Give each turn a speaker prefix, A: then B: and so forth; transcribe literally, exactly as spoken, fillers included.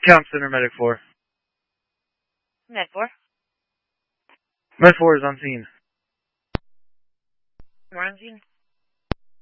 A: Comm Center, Medic four.
B: Med four.
A: Med four is on scene.
B: We're on scene.